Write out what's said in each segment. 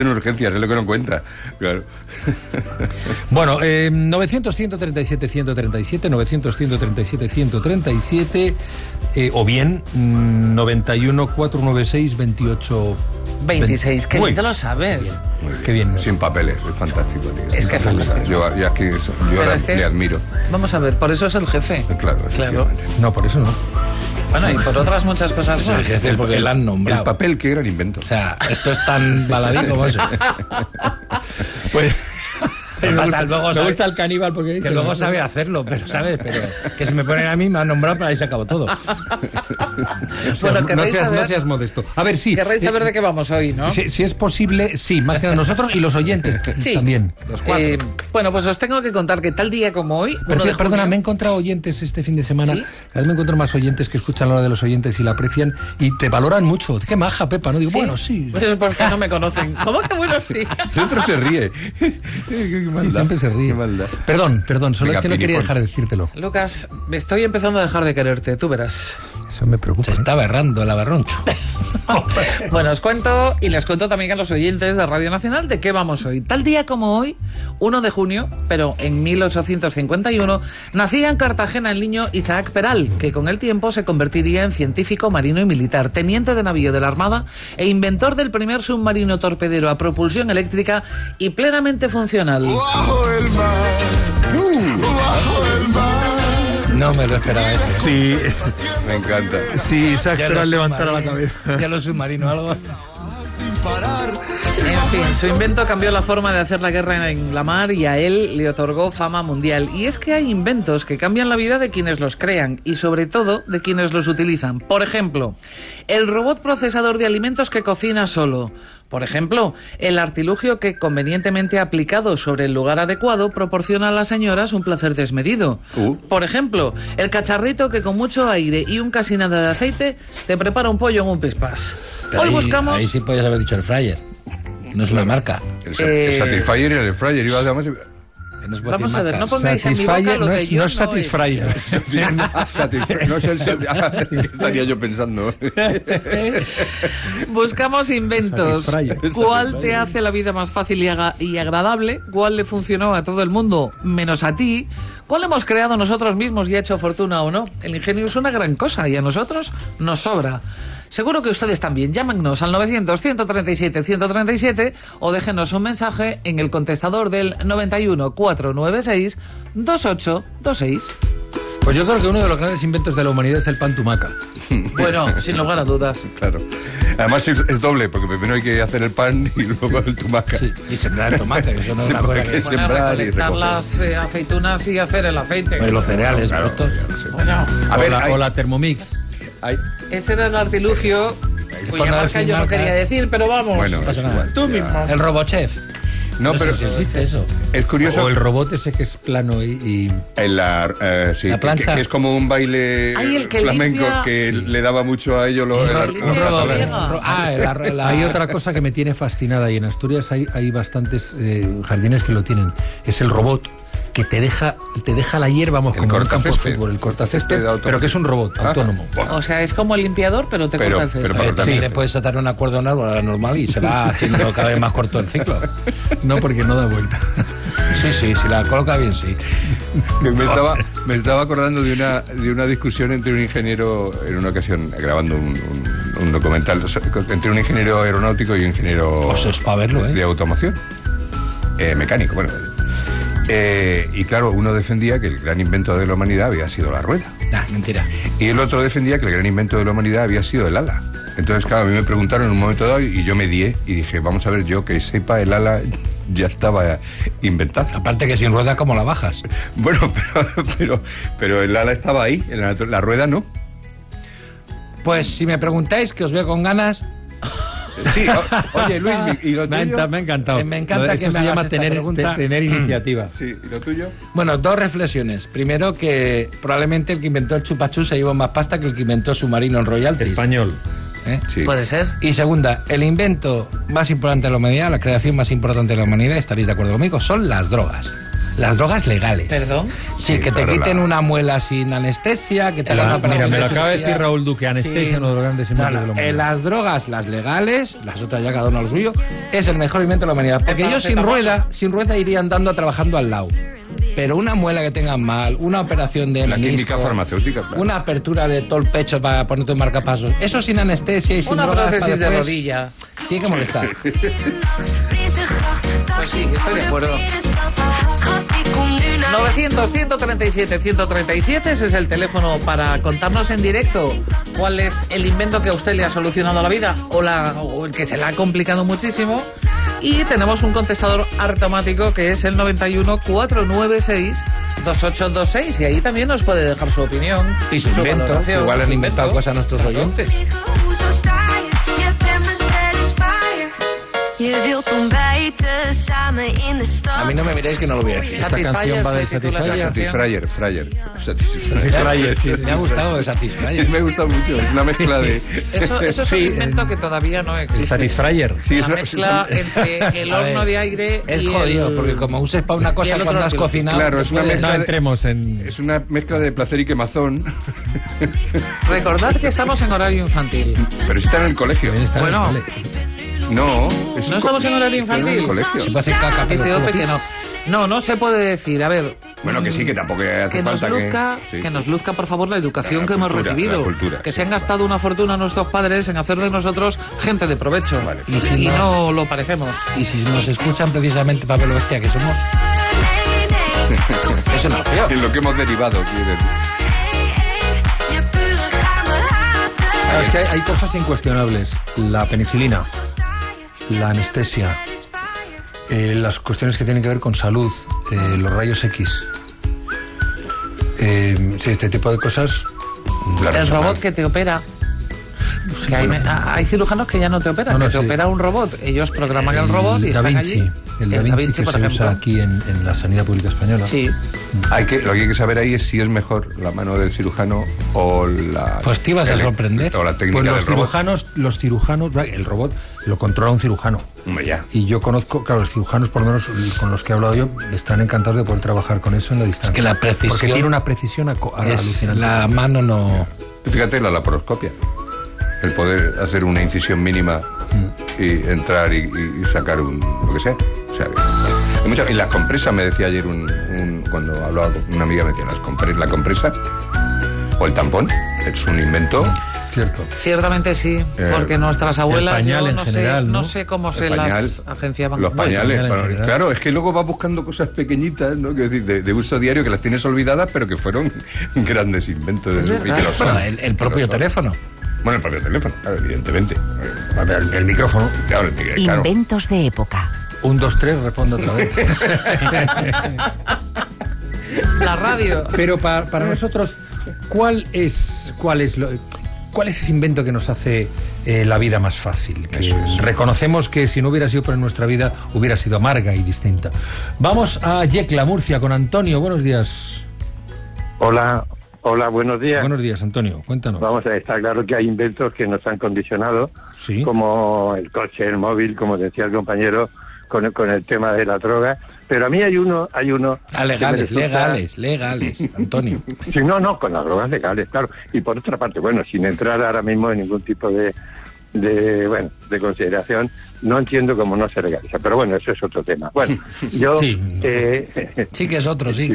en urgencias, es lo que no cuenta, claro. Bueno, 900-137-137, 900-137-137, o bien 91-496-28... 26, que bien te lo sabes. Muy bien. Qué bien. Sin papeles, es fantástico, tío. Es que es fantástico. Yo le admiro. Vamos a ver, por eso es el jefe. Claro. No, por eso no. Bueno, y por otras muchas cosas Es el más. jefe porque la han nombrado. El papel, qué gran invento. O sea, esto es tan baladí como eso. Pues... Me gusta el caníbal porque... Que luego sabe hacerlo, pero ¿sabes? Pero que si me ponen a mí, me han nombrado, pero ahí se acabó todo. Bueno, querréis saber... No seas modesto. A ver, sí. Querréis saber de qué vamos hoy, ¿no? Si es posible, sí. Más que nada nosotros y los oyentes también. Los cuatro. Bueno, pues os tengo que contar que tal día como hoy... Perdona, me he encontrado oyentes este fin de semana. ¿Sí? Cada vez me encuentro más oyentes que escuchan la hora de los oyentes y la aprecian y te valoran mucho. Qué maja, Pepa, ¿no? Digo, ¿Sí? Bueno, sí. Pues porque no me conocen. ¿Cómo que bueno, sí? El otro se ríe. Qué maldad. Siempre se ríe. Perdón, solo Venga, es que no Pini, quería dejar de decírtelo. Lucas, estoy empezando a dejar de quererte, tú verás. Eso me preocupa. Se está berrando el aberroncho. Bueno, os cuento y les cuento también a los oyentes de Radio Nacional de qué vamos hoy. Tal día como hoy, 1 de junio, pero en 1851, nacía en Cartagena el niño Isaac Peral, que con el tiempo se convertiría en científico marino y militar, teniente de navío de la Armada e inventor del primer submarino torpedero a propulsión eléctrica y plenamente funcional. Bajo el mar, bajo el mar. No me lo esperaba esto. Sí, me encanta. Sí, Isaac Peral levantara la cabeza. Ya lo submarino algo. Sin parar. En fin, su invento cambió la forma de hacer la guerra en la mar y a él le otorgó fama mundial. Y es que hay inventos que cambian la vida de quienes los crean y sobre todo de quienes los utilizan. Por ejemplo, el robot procesador de alimentos que cocina solo. Por ejemplo, el artilugio que convenientemente aplicado sobre el lugar adecuado proporciona a las señoras un placer desmedido. Por ejemplo, el cacharrito que con mucho aire y un casi nada de aceite te prepara un pollo en un pispás. Hoy buscamos... Ahí sí podías haber dicho el fryer. No es una marca. El Satisfyer y el Fryer. Vamos a ver, no pongáis en mi boca lo que yo no es Satisfyer. No es el... Estaría yo pensando. Buscamos inventos. ¿Cuál te hace la vida más fácil y agradable? ¿Cuál le funcionó a todo el mundo menos a ti? ¿Cuál hemos creado nosotros mismos y ha hecho fortuna o no? El ingenio es una gran cosa y a nosotros nos sobra. Seguro que ustedes también. Llámenos al 900-137-137 o déjenos un mensaje en el contestador del 91-496-2826. Pues yo creo que uno de los grandes inventos de la humanidad es el pan tumaca. Bueno, sin lugar a dudas. Claro. Además es doble, porque primero hay que hacer el pan y luego el tumaca. Sí, y sembrar el tomate, que eso no es una cosa que... sembrar y recolectar recoger. las aceitunas y hacer el aceite. Pues los cereales, Claro, estos. Bueno, A ver, o la Thermomix. ese era el artilugio cuya marca yo no quería decir, pero vamos. Bueno, No pasa es nada. igual. Tú mismo. El Robochef. No, pero sé si existe eso. es curioso. O el robot ese que es plano y... En sí, La plancha. que es como un baile Ay, el que flamenco limpia. que le daba mucho a ellos Hay otra cosa que me tiene fascinada y en Asturias hay bastantes jardines que lo tienen. Es el robot que te deja la hierba, vamos, como un campo de fútbol, el cortacésped, pero que es un robot autónomo. O sea, es como el limpiador, pero te corta el césped. Sí, le puedes atar una cuerda a un árbol a la normal y se va haciendo cada vez más corto el ciclo. No, porque no da vuelta. Sí, si la coloca bien, sí. Me estaba acordando de una discusión entre un ingeniero, en una ocasión, grabando un documental, entre un ingeniero aeronáutico y un ingeniero Pues es para verlo, de automoción. Mecánico, bueno. Y claro, uno defendía que el gran invento de la humanidad había sido la rueda. Mentira. Y el otro defendía que el gran invento de la humanidad había sido el ala. Entonces, claro, a mí me preguntaron en un momento dado y yo me dié y dije, vamos a ver, yo que sepa, el ala ya estaba inventado. Aparte que sin rueda, ¿cómo la bajas? Bueno, pero el ala estaba ahí, la rueda no. Pues si me preguntáis, que os veo con ganas... Sí, oye, Luis, ¿y lo tuyo? Me ha encantado. Me encanta que me se llama tener iniciativa. Sí, ¿y lo tuyo? Bueno, dos reflexiones. Primero, que probablemente el que inventó el chupachú se llevó más pasta que el que inventó submarino en royalties. Español. Sí. Puede ser. Y segunda, el invento más importante de la humanidad, la creación más importante de la humanidad, estaréis de acuerdo conmigo, son las drogas. Las drogas legales. ¿Perdón? Sí, que te quiten una muela sin anestesia, que te hagan una operación. Mira, me lo acaba de decir Raúl Duque, anestesia, uno de los grandes inventos de la humanidad. Las drogas, las legales, las otras ya cada uno a lo suyo, es el mejor invento de la humanidad. Porque ellos sin rueda irían dando trabajando al lado. Pero una muela que tengan mal, una operación de la menisco, química farmacéutica, claro. Una apertura de todo el pecho para ponerte un marcapasos, eso sin anestesia y sin una drogas prótesis de después, rodilla. tiene que molestar. Pues sí, estoy de acuerdo. 900-137-137, ese es el teléfono para contarnos en directo cuál es el invento que a usted le ha solucionado la vida o el que se le ha complicado muchísimo. Y tenemos un contestador automático que es el 91-496-2826 y ahí también nos puede dejar su opinión Y su invento, valoración, igual han inventado cosas a nuestros oyentes. A mí no me miréis que no lo voy a decir. Esta canción va de Satisfyer. Me ha gustado de Satisfyer. Me gusta mucho, es una mezcla de... Eso es un invento que todavía no existe. Satisfyer. Sí, La mezcla entre el horno de aire es y jodido, porque como uses para una cosa cuando has cocinado... Claro, es una mezcla No entremos en... Es una mezcla de placer y quemazón. Recordad que estamos en horario infantil. Pero está en el colegio. Bueno, No, ¿no estamos en horario infantil? En el colegio. Se puede hacer caca, pero Dice Ope que no. No se puede decir. A ver. Bueno, que sí, que tampoco hace que nos falta luzca, sí. que nos luzca, por favor, la educación que hemos cultura, recibido. la cultura. Que se han gastado una fortuna nuestros padres en hacer de nosotros gente de provecho. Vale. Y no lo parecemos. Y si nos escuchan precisamente para ver lo bestia que somos... Eso no es feo. En lo que hemos derivado, quieren. Claro, es que hay cosas incuestionables. La penicilina, la anestesia, las cuestiones que tienen que ver con salud, los rayos X. Sí, este tipo de cosas. El robot que te opera. Que hay cirujanos que ya no te operan, te opera un robot. Ellos programan el robot y están allí. El Da Vinci que por se ejemplo. usa aquí en la sanidad pública española. Sí. Lo que hay que saber ahí es si es mejor la mano del cirujano o la... Pues te ibas a sorprender. O la técnica Pues del robot. los cirujanos, el robot lo controla un cirujano. Hombre, ya. Y yo conozco, claro, los cirujanos, por lo menos con los que he hablado yo, están encantados de poder trabajar con eso en la distancia. Es que la precisión... Porque tiene una precisión alucinante. La mano no... Fíjate la laparoscopia. El poder hacer una incisión mínima y entrar y sacar lo que sea. O sea, hay mucho, y las compresas, me decía ayer cuando hablaba con una amiga, me decía, la compresa o el tampón es un invento. Cierto. Ciertamente sí, porque nuestras abuelas, el pañal yo en general, no sé cómo se las agenciaban. Los pañales, pañal en claro, es que luego vas buscando cosas pequeñitas, ¿no? Que decir, de uso diario, que las tienes olvidadas, pero que fueron grandes inventos. Es y que lo son. Bueno, el propio teléfono. Bueno, el propio teléfono, claro, evidentemente. El micrófono. Claro, claro. Inventos de época. 1, 2, 3, respondo otra vez. La radio. Pero para nosotros, ¿cuál es ese invento que nos hace la vida más fácil? Que reconocemos que si no hubiera sido por nuestra vida, hubiera sido amarga y distinta. Vamos a Yecla, Murcia, con Antonio. Buenos días. Hola, buenos días. Buenos días, Antonio. Cuéntanos. Vamos a ver, está claro que hay inventos que nos han condicionado, Sí. como el coche, el móvil, como decía el compañero, con el tema de la droga. Pero a mí hay uno... legales, Antonio. Sí, no, con las drogas legales, claro. Y por otra parte, bueno, sin entrar ahora mismo en ningún tipo de consideración, no entiendo cómo no se legaliza. Pero bueno, eso es otro tema. Bueno, yo... Sí. Sí que es otro, sí.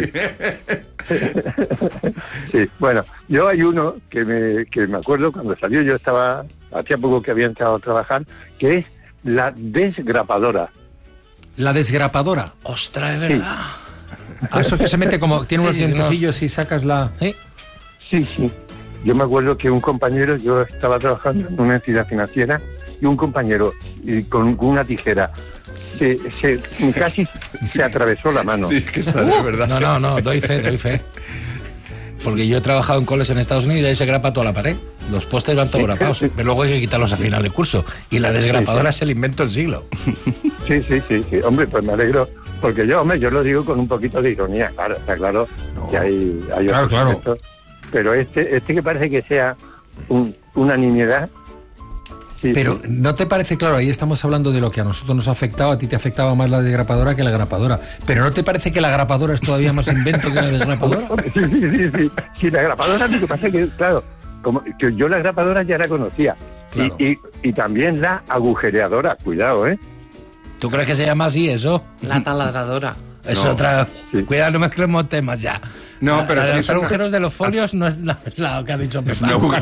Sí, bueno, yo hay uno que me acuerdo cuando salió, hacía poco que había entrado a trabajar, que es la desgrapadora. La desgrapadora. Ostras, es verdad. Eso es que se mete como... Tiene unos dientecillos y sacas la... Sí. Yo me acuerdo que un compañero, yo estaba trabajando en una entidad financiera, y un compañero con una tijera casi se atravesó la mano. Sí, que está de verdad. No, doy fe. Porque yo he trabajado en coles en Estados Unidos y ahí se grapa toda la pared. Los postes van todos grapados, pero luego hay que quitarlos al final del curso. Y la desgrapadora es el invento del siglo. Sí. Hombre, pues me alegro. Porque yo lo digo con un poquito de ironía. Claro, está claro que hay otros inventos. Pero este que parece que sea una nimiedad, Sí, pero sí. ¿no te parece, claro, ahí estamos hablando de lo que a nosotros nos ha afectado, a ti te afectaba más la desgrapadora que la grapadora, pero ¿no te parece que la grapadora es todavía más invento que la desgrapadora? Sí. Sí, la grapadora, lo que pasa es que, claro, como que yo la grapadora ya la conocía. Claro. Y también la agujereadora, cuidado, ¿eh? ¿Tú crees que se llama así eso? La taladradora. Es No. otra... Sí. Cuidado, no mezclemos temas ya. No, pero la sí de es los una- agujeros de los folios no es la que ha dicho Es Pepa. una